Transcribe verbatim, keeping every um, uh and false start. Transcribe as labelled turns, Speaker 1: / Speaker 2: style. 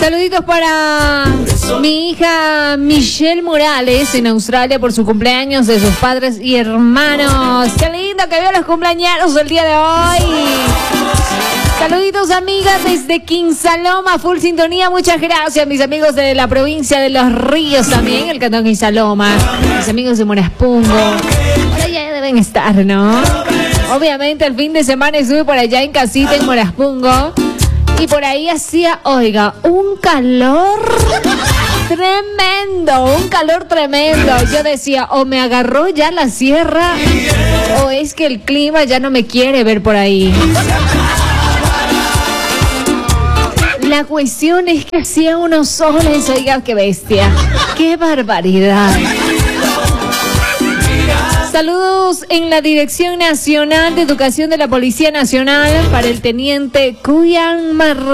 Speaker 1: Saluditos para mi hija Michelle Morales en Australia por su cumpleaños de sus padres y hermanos. Qué lindo que veo los cumpleaños el día de hoy. Saluditos, amigas, desde Quinsaloma, full sintonía. Muchas gracias, mis amigos de la provincia de Los Ríos también, el cantón Quinsaloma. Mis amigos de Moraspungo. Por allá deben estar, ¿no? Obviamente, el fin de semana estuve por allá en casita en Moraspungo. Y por ahí hacía, oiga, un calor tremendo, un calor tremendo. Yo decía, o me agarró ya la sierra, o es que el clima ya no me quiere ver por ahí. La cuestión es que hacía unos soles, oiga, qué bestia, qué barbaridad. Saludos en la Dirección Nacional de Educación de la Policía Nacional para el teniente Cuyan Marrón.